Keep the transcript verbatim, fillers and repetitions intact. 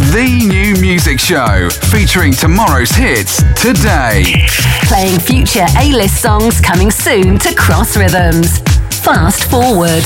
the new music show featuring tomorrow's hits today. Playing future A-list songs coming soon to Cross Rhythms. Fast Forward.